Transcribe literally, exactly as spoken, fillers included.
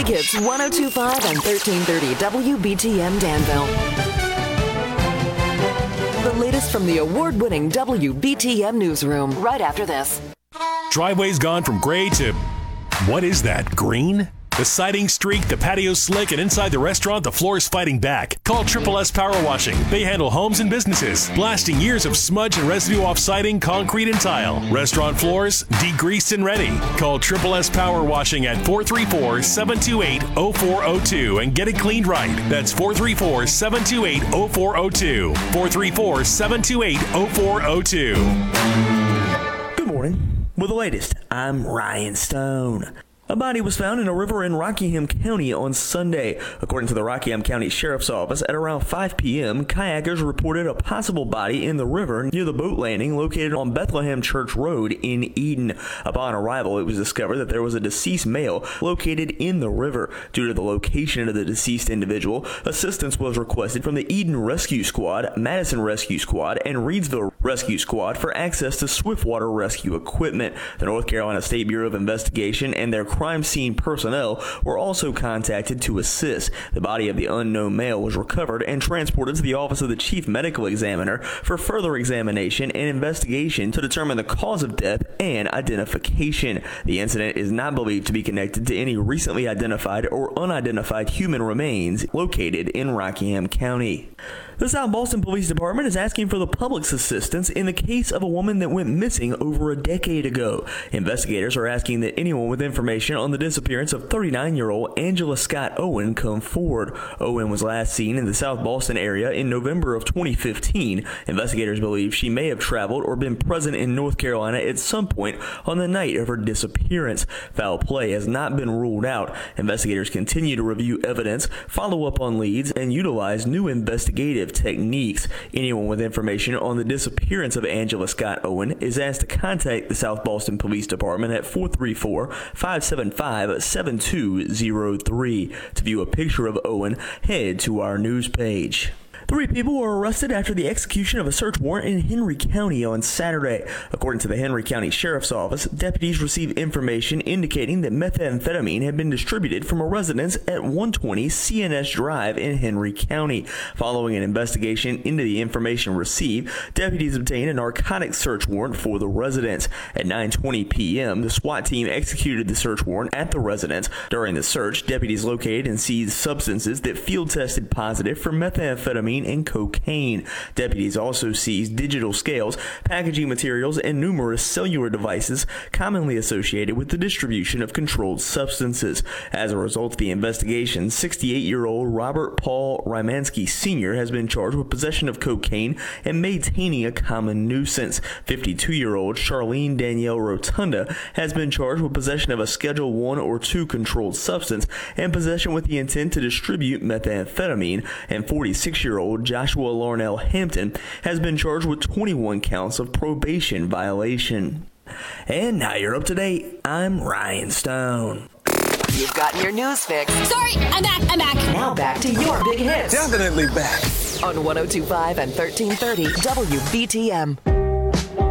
Big Hits one oh two point five and thirteen thirty W B T M Danville. The latest from the award-winning W B T M newsroom right after this. Driveway's gone from gray to, what is that, green? The siding streak, the patio slick, and inside the restaurant, the floor is fighting back. Call Triple S Power Washing. They handle homes and businesses, blasting years of smudge and residue off siding, concrete, and tile. Restaurant floors, degreased and ready. Call Triple S Power Washing at four three four, seven two eight, zero four zero two and get it cleaned right. That's four three four, seven two eight, zero four zero two. four three four, seven two eight, zero four zero two. Good morning. With the latest, I'm Ryan Stone. A body was found in a river in Rockingham County on Sunday. According to the Rockingham County Sheriff's Office, at around five p.m., kayakers reported a possible body in the river near the boat landing located on Bethlehem Church Road in Eden. Upon arrival, it was discovered that there was a deceased male located in the river. Due to the location of the deceased individual, assistance was requested from the Eden Rescue Squad, Madison Rescue Squad, and Reedsville Rescue Squad for access to swiftwater rescue equipment. The North Carolina State Bureau of Investigation and their crime scene personnel were also contacted to assist. The body of the unknown male was recovered and transported to the office of the chief medical examiner for further examination and investigation to determine the cause of death and identification. The incident is not believed to be connected to any recently identified or unidentified human remains located in Rockingham County. The South Boston Police Department is asking for the public's assistance in the case of a woman that went missing over a decade ago. Investigators are asking that anyone with information on the disappearance of thirty-nine-year-old Angela Scott Owen come forward. Owen was last seen in the South Boston area in November of twenty fifteen. Investigators believe she may have traveled or been present in North Carolina at some point on the night of her disappearance. Foul play has not been ruled out. Investigators continue to review evidence, follow up on leads, and utilize new investigative techniques. Anyone with information on the disappearance of Angela Scott Owen is asked to contact the South Boston Police Department at four three four, five seven five, seven two zero three. To view a picture of Owen, head to our news page. Three people were arrested after the execution of a search warrant in Henry County on Saturday. According to the Henry County Sheriff's Office, deputies received information indicating that methamphetamine had been distributed from a residence at one twenty C N S Drive in Henry County. Following an investigation into the information received, deputies obtained a narcotics search warrant for the residence. At nine twenty p.m., the SWAT team executed the search warrant at the residence. During the search, deputies located and seized substances that field tested positive for methamphetamine and cocaine. Deputies also seized digital scales, packaging materials, and numerous cellular devices commonly associated with the distribution of controlled substances. As a result of the investigation, sixty-eight-year-old Robert Paul Rymansky Senior has been charged with possession of cocaine and maintaining a common nuisance. fifty-two-year-old Charlene Danielle Rotunda has been charged with possession of a Schedule one or two controlled substance and possession with the intent to distribute methamphetamine, and forty-six-year-old Joshua Larnell Hampton has been charged with twenty-one counts of probation violation. And now you're up to date. I'm Ryan Stone. You've gotten your news fix. Sorry, I'm back, I'm back. Now back to your big hits. Definitely back. On one oh two point five and thirteen thirty W B T M.